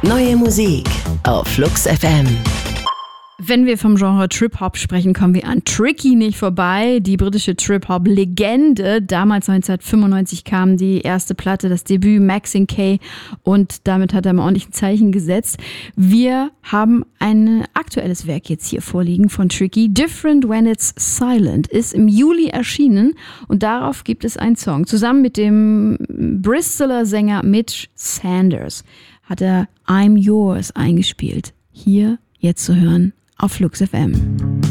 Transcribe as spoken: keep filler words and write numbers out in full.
Neue Musik auf Flux F M. Wenn wir vom Genre Trip-Hop sprechen, kommen wir an Tricky nicht vorbei. Die britische Trip-Hop-Legende. Damals neunzehnhundertfünfundneunzig kam die erste Platte, das Debüt Maxine K. Und damit hat er mal ordentlich ein Zeichen gesetzt. Wir haben ein aktuelles Werk jetzt hier vorliegen von Tricky. Different When It's Silent ist im Juli erschienen. Und darauf gibt es einen Song. Zusammen mit dem Bristoler Sänger Mitch Sanders hat er I'm Yours eingespielt. Hier jetzt zu hören auf Flux F M.